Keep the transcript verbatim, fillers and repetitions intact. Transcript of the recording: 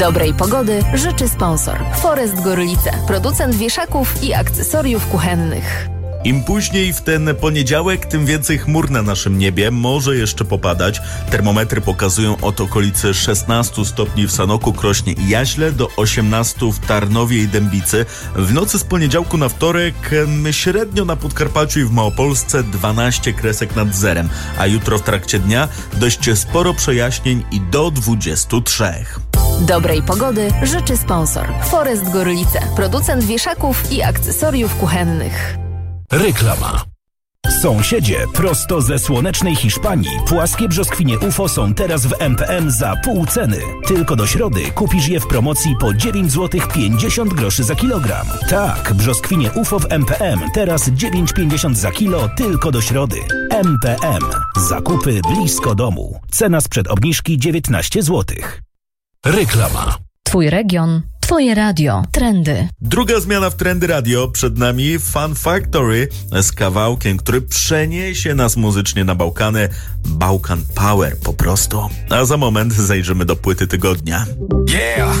Dobrej pogody życzy sponsor Forest Gorlice, producent wieszaków i akcesoriów kuchennych. Im później w ten poniedziałek, tym więcej chmur na naszym niebie. Może jeszcze popadać. Termometry pokazują od okolicy szesnastu stopni w Sanoku, Krośnie i Jaśle do osiemnastu w Tarnowie i Dębicy. W nocy z poniedziałku na wtorek średnio na Podkarpaciu i w Małopolsce dwanaście kresek nad zerem. A jutro w trakcie dnia dość sporo przejaśnień i do dwudziestu trzech. Dobrej pogody życzy sponsor Forest Gorlice, producent wieszaków i akcesoriów kuchennych. Reklama. Sąsiedzie, prosto ze słonecznej Hiszpanii, płaskie brzoskwinie U F O są teraz w M P M za pół ceny. Tylko do środy kupisz je w promocji po dziewięć złotych pięćdziesiąt groszy za kilogram. Tak, brzoskwinie U F O w M P M teraz dziewięć pięćdziesiąt za kilo tylko do środy. M P M. Zakupy blisko domu. Cena sprzed obniżki dziewiętnaście złotych. Reklama. Twój region, twoje radio, trendy. Druga zmiana w Trendy Radio. Przed nami Fun Factory z kawałkiem, który przeniesie nas muzycznie na Bałkany. Bałkan Power po prostu. A za moment zajrzymy do płyty tygodnia. Yeah.